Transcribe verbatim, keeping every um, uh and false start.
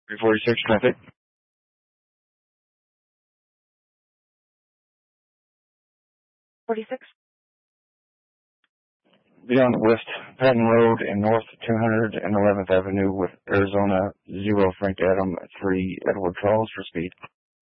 three forty-six traffic. forty-six. Beyond West Patton Road and North two hundred eleventh Avenue with Arizona Zero Frank Adam three Edward Charles for speed.